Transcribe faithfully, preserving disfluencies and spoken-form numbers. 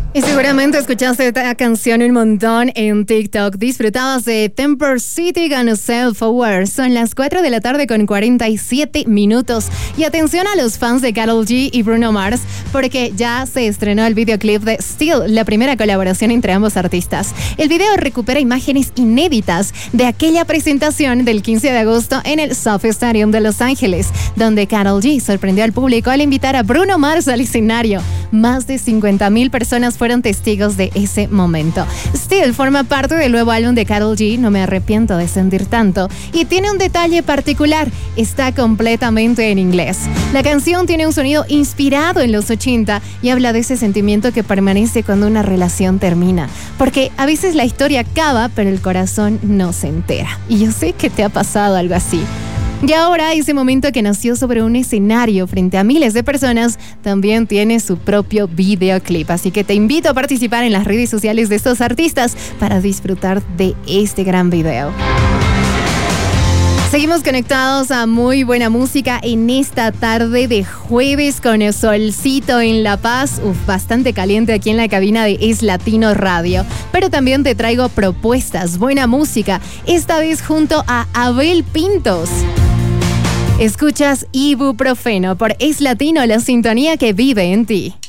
Y seguramente escuchaste esta canción un montón en TikTok. Disfrutabas de Temper City Gonna Self Aware. Son las cuatro de la tarde con cuarenta y siete minutos. Y atención a los fans de Karol G y Bruno Mars, porque ya se estrenó el videoclip de Still, la primera colaboración entre ambos artistas. El video recupera imágenes inéditas de aquella presentación del quince de agosto en el SoFi Stadium de Los Ángeles, donde Karol G sorprendió al público al invitar a Bruno Mars al escenario. Más de cincuenta mil personas fueron testigos de ese momento. Still forma parte del nuevo álbum de Karol G, No me arrepiento de sentir tanto, y tiene un detalle particular: está completamente en inglés. La canción tiene un sonido inspirado en los ochenta y habla de ese sentimiento que permanece cuando una relación termina, porque a veces la historia acaba, pero el corazón no se entera. Y yo sé que te ha pasado algo así. Y ahora, ese momento que nació sobre un escenario frente a miles de personas también tiene su propio videoclip. Así que te invito a participar en las redes sociales de estos artistas para disfrutar de este gran video. Seguimos conectados a muy buena música en esta tarde de jueves con el solcito en La Paz. Uf, bastante caliente aquí en la cabina de Es Latino Radio. Pero también te traigo propuestas, buena música, esta vez junto a Abel Pintos. Escuchas Ibuprofeno por Es Latino, la sintonía que vive en ti.